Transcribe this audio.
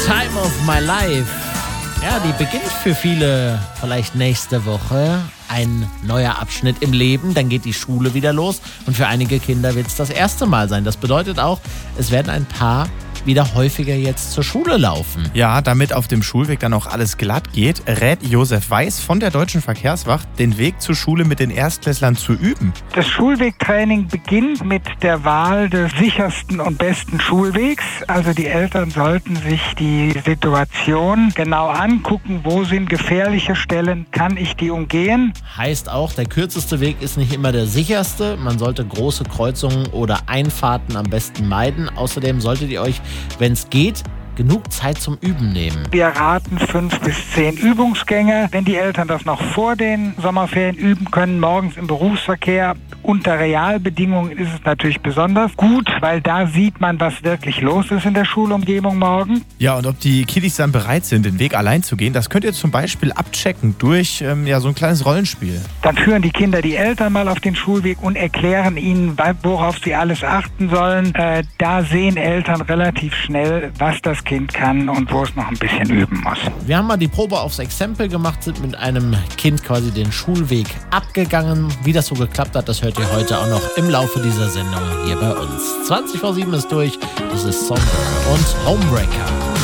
Time of my life. Ja, die beginnt für viele vielleicht nächste Woche. Ein neuer Abschnitt im Leben, dann geht die Schule wieder los und für einige Kinder wird es das erste Mal sein. Das bedeutet auch, es werden ein paar wieder häufiger jetzt zur Schule laufen. Ja, damit auf dem Schulweg dann auch alles glatt geht, rät Josef Weiß von der Deutschen Verkehrswacht, den Weg zur Schule mit den Erstklässlern zu üben. Das Schulwegtraining beginnt mit der Wahl des sichersten und besten Schulwegs. Also die Eltern sollten sich die Situation genau angucken, wo sind gefährliche Stellen, kann ich die umgehen? Heißt auch, der kürzeste Weg ist nicht immer der sicherste. Man sollte große Kreuzungen oder Einfahrten am besten meiden. Außerdem solltet ihr euch, wenn es geht, genug Zeit zum Üben nehmen. Wir raten 5 bis 10 Übungsgänge. Wenn die Eltern das noch vor den Sommerferien üben können, morgens im Berufsverkehr, unter Realbedingungen ist es natürlich besonders gut, weil da sieht man, was wirklich los ist in der Schulumgebung morgen. Ja, und ob die Kiddies dann bereit sind, den Weg allein zu gehen, das könnt ihr zum Beispiel abchecken durch so ein kleines Rollenspiel. Dann führen die Kinder die Eltern mal auf den Schulweg und erklären ihnen, worauf sie alles achten sollen. Da sehen Eltern relativ schnell, was das Kind kann und wo es noch ein bisschen üben muss. Wir haben mal die Probe aufs Exempel gemacht, sind mit einem Kind quasi den Schulweg abgegangen. Wie das so geklappt hat, das hört ihr heute auch noch im Laufe dieser Sendung hier bei uns. 20 vor 7 ist durch, das ist Song und Homebreaker.